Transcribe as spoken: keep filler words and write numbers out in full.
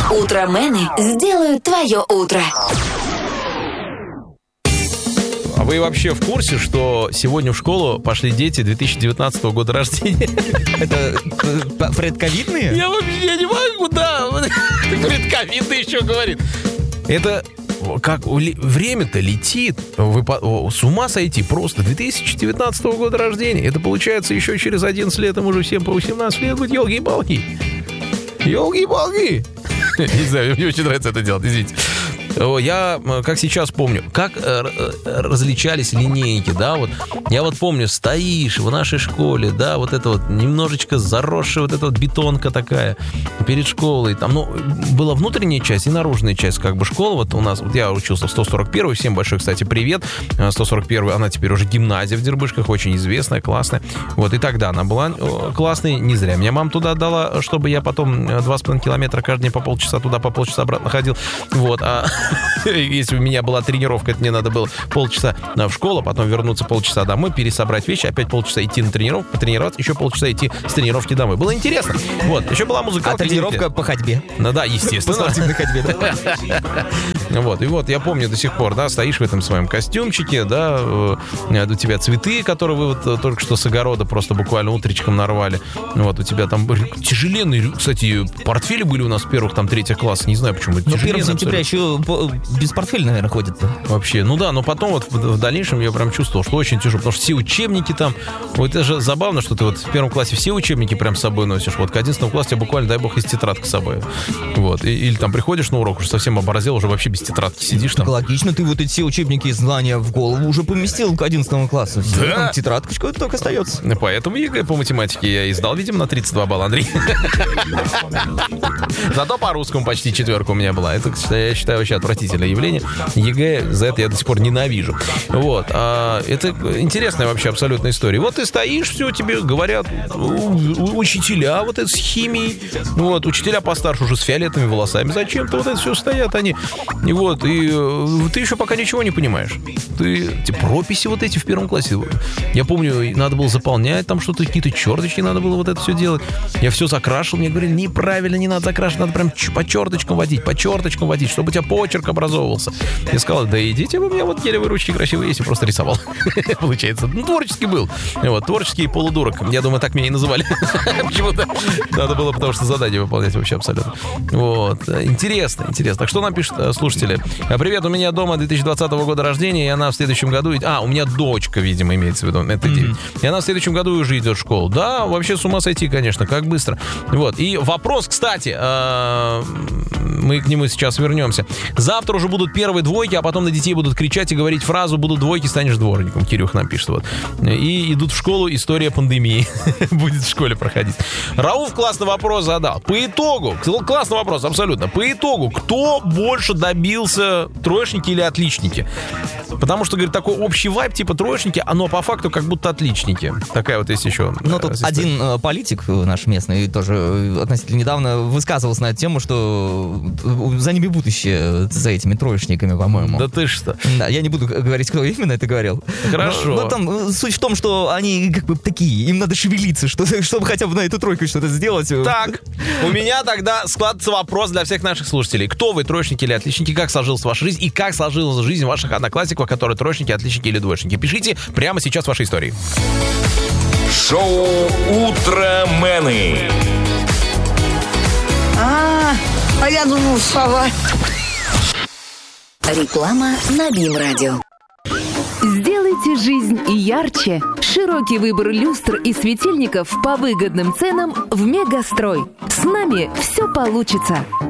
Утромены сделают твое утро. А вы вообще в курсе, что сегодня в школу пошли дети две тысячи девятнадцатого года рождения? Это предковидные? Я вообще не могу, да. Предковидные еще говорит. Это как время-то летит. Вы по... С ума сойти просто. две тысячи девятнадцатого года рождения. Это получается еще через одиннадцать лет, им уже всем по восемнадцать лет будет. Ёлки-палки. Ёлки-палки. Не знаю, мне очень нравится это делать, извините. Я, как сейчас помню, как различались линейки, да, вот. Я вот помню, стоишь в нашей школе, да, вот это вот немножечко заросшая вот эта вот бетонка такая перед школой. Там, ну, была внутренняя часть и наружная часть, как бы, школы. Вот у нас, вот я учился в сто сорок первой, всем большой, кстати, привет. сто сорок первая, она теперь уже гимназия в Дербышках, очень известная, классная. Вот, и тогда она была классной, не зря. Меня мама туда отдала, чтобы я потом два с половиной километра каждый день по полчаса туда, по полчаса обратно ходил. Вот, а если у меня была тренировка, это мне надо было полчаса в школу, потом вернуться полчаса домой, пересобрать вещи, опять полчаса идти на тренировку, потренироваться, еще полчаса идти с тренировки домой. Было интересно. Вот, еще была музыка. А тренировка по ходьбе? Ну да, естественно. По спортивной ходьбе, да? Вот, и вот, я помню до сих пор, да, стоишь в этом своем костюмчике, да, у тебя цветы, которые вы вот только что с огорода просто буквально утречком нарвали. Вот, у тебя там были тяжеленные, кстати, портфели были у нас в первых, там, третьих классах, не знаю почему. Ну, первого сентября еще без портфеля, наверное, ходит-то. Вообще, ну да, но потом вот в, в дальнейшем я прям чувствовал, что очень тяжело, потому что все учебники там, вот это же забавно, что ты вот в первом классе все учебники прям с собой носишь, вот к одиннадцатому классу тебе буквально, дай бог, из тетрадка с собой. Вот, и, или там приходишь на урок, уже совсем оборзел, уже вообще без тетрадки сидишь там. Логично, ты вот эти все учебники и знания в голову уже поместил к одиннадцатому классу. Все, да. Там тетрадочка только остается. Поэтому ЕГЭ по математике я издал, видимо, на тридцать два балла, Андрей. Зато по русскому почти четверка у меня была. Это, я считаю, вообще отвратительное явление. ЕГЭ за это я до сих пор ненавижу. Вот. А это интересная вообще абсолютная история. Вот ты стоишь, все, тебе говорят учителя вот это с химией. Вот, учителя постарше уже с фиолетовыми волосами. Зачем-то вот это все стоят они. И вот, и ты еще пока ничего не понимаешь. Ты, эти прописи вот эти в первом классе. Я помню, надо было заполнять там что-то, какие-то черточки надо было вот это все делать. Я все закрашивал, мне говорили, неправильно, не надо закрашивать, надо прям по черточкам водить, по черточкам водить, чтобы у тебя почерк образовывался. Я сказал, да идите вы, у меня вот гелевые ручки красивые есть, и просто рисовал. Получается. Ну, творческий был. Вот, творческий полудурок. Я думаю, так меня и называли. Почему-то надо было, потому что задание выполнять вообще абсолютно. Вот. Интересно, интересно. Так что нам пишут слушатели? Привет, у меня дома две тысячи двадцатого года рождения, и она в следующем году... А, у меня дочка, видимо, имеется в виду. Это девять. И она в следующем году уже идет в школу. Да, вообще с ума сойти, конечно, как быстро. Вот. И вопрос, кстати, мы к нему сейчас вернемся. Завтра уже будут первые двойки, а потом на детей будут кричать и говорить фразу «будут двойки, станешь дворником». Кирюх нам пишет. Вот. И идут в школу, история пандемии будет в школе проходить. Рауф классный вопрос задал. По итогу, классный вопрос, абсолютно. По итогу, кто больше добился, троечники или отличники? Потому что, говорит, такой общий вайб, типа троечники, оно по факту как будто отличники. Такая вот есть еще... Ну, тут история. Один э, политик наш местный тоже относительно недавно высказывался на эту тему, что за ними будущее, за этими троечниками, по-моему. Да ты что? Да, я не буду говорить, кто именно это говорил. Хорошо. Но, но там суть в том, что они как бы такие, им надо шевелиться, что, чтобы хотя бы на эту тройку что-то сделать. Так, у меня тогда складывается вопрос для всех наших слушателей. Кто вы, троечники или отличники? Как сложилась ваша жизнь? И как сложилась жизнь ваших одноклассников, которые троечники, отличники или двоечники? Пишите прямо сейчас ваши истории. Шоу «Утромены». А, а я думал, сова. Реклама на БИМ-радио. Сделайте жизнь ярче. Широкий выбор люстр и светильников по выгодным ценам в Мегастрой. С нами все получится.